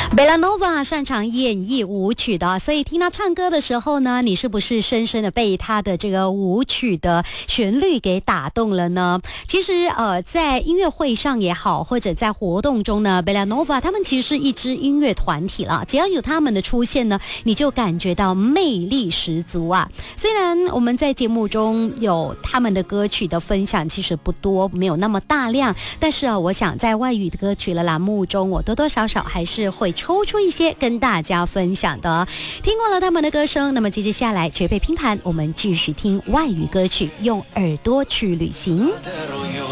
Belanova 擅长演绎舞曲的，所以听他唱歌的时候呢，你是不是深深的被他的这个舞曲的旋律给打动了呢？其实在音乐会上也好，或者在活动中呢 Belanova 他们其实是一支音乐团体了，只要有他们的出现呢，你就感觉到魅力十足啊。虽然我们在节目中有他们的歌曲的分享其实不多，没有那么大量，但是我想在外语的歌曲的栏目中，我多多少少还是会抽出一些跟大家分享的。听过了他们的歌声，那么接下来绝配拼盘，我们继续听外语歌曲，用耳朵去旅行。